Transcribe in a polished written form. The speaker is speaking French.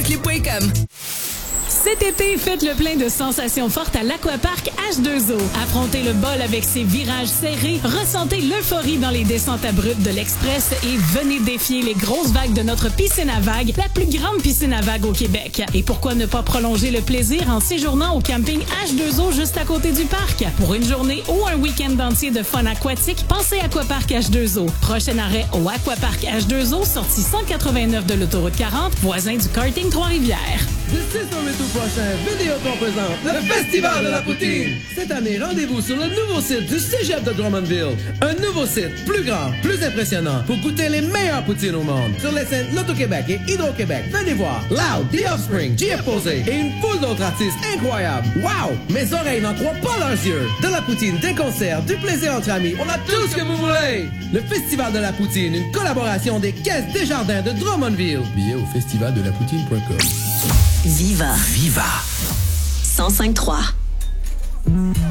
Clip.com. Cet été, faites le plein de sensations fortes à l'Aquapark H2O. Affrontez le bol avec ses virages serrés, ressentez l'euphorie dans les descentes abruptes de l'Express et venez défier les grosses vagues de notre piscine à vagues, la plus grande piscine à vagues au Québec. Et pourquoi ne pas prolonger le plaisir en séjournant au camping H2O juste à côté du parc? Pour une journée ou un week-end entier de fun aquatique, pensez Aquapark H2O. Prochain arrêt au Aquapark H2O, sortie 189 de l'autoroute 40, voisin du karting Trois-Rivières. Du 6 au 8 août prochain, Vidéotron présente le Festival de la Poutine. Cette année, rendez-vous sur le nouveau site du Cégep de Drummondville. Un nouveau site, plus grand, plus impressionnant, pour goûter les meilleures poutines au monde. Sur les scènes Loto-Québec et Hydro-Québec, venez voir Loud, The Offspring, GF Posé et une foule d'autres artistes incroyables. Wow! Mes oreilles n'en croient pas leurs yeux. De la poutine, des concerts, du plaisir entre amis, on a tout ce que vous voulez. Le Festival de la Poutine, une collaboration des Caisses Desjardins de Drummondville. Billets au festivaldelapoutine.com. Viva. Viva 105.3.